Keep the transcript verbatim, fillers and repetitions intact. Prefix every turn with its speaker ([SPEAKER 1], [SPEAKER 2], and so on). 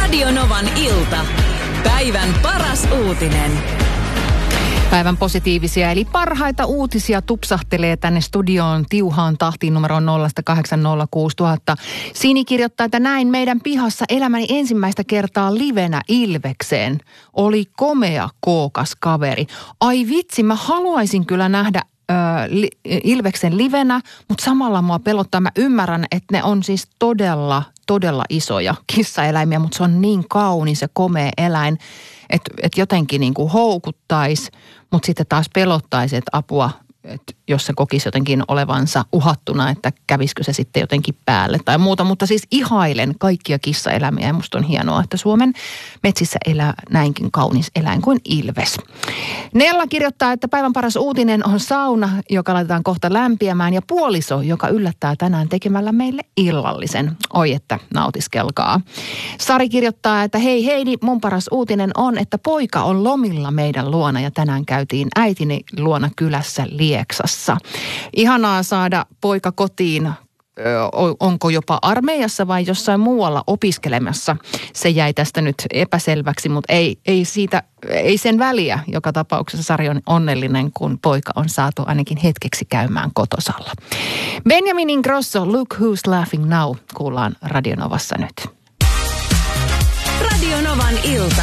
[SPEAKER 1] Radionovan ilta. Päivän paras uutinen.
[SPEAKER 2] Päivän positiivisia eli parhaita uutisia tupsahtelee tänne studioon tiuhaan tahtiin numero nolla kahdeksan nolla kuusi nolla nolla nolla. Sini kirjoittaa, että näin meidän pihassa elämäni ensimmäistä kertaa livenä Ilvekseen. Oli komea kookas kaveri. Ai vitsi, mä haluaisin kyllä nähdä ö, li, Ilveksen livenä, mutta samalla mua pelottaa. Mä ymmärrän, että ne on siis todella, todella isoja kissaeläimiä, mutta se on niin kaunis ja komea eläin, että et jotenkin niin kuin houkuttaisi, mutta sitten taas pelottaisi, että apua, että jos se kokisi jotenkin olevansa uhattuna, että kävisikö se sitten jotenkin päälle tai muuta. Mutta siis ihailen kaikkia kissaeläimiä ja musta on hienoa, että Suomen metsissä elää näinkin kaunis eläin kuin ilves. Nella kirjoittaa, että päivän paras uutinen on sauna, joka laitetaan kohta lämpiämään ja puoliso, joka yllättää tänään tekemällä meille illallisen. Oi, että nautiskelkaa. Sari kirjoittaa, että hei Heidi, mun paras uutinen on, että poika on lomilla meidän luona ja tänään käytiin äitini luona kylässä Lieksassa. Ihanaa saada poika kotiin, onko jopa armeijassa vai jossain muualla opiskelemassa. Se jäi tästä nyt epäselväksi, mutta ei, ei, siitä, ei sen väliä. Joka tapauksessa Sari on onnellinen, kun poika on saatu ainakin hetkeksi käymään kotosalla. Benjamin Ingrosso, Look Who's Laughing Now, kuullaan Radionovassa nyt.
[SPEAKER 1] Radionovan ilta.